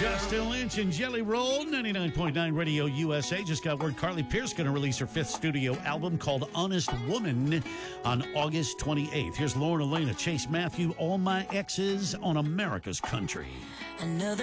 Justin Lynch and Jelly Roll, 99.9 Radio USA. Just got word Carly Pearce going to release her 5th studio album called Honest Woman on August 28th. Here's Lauren Elena, Chase Matthew, All My Exes on America's Country. Another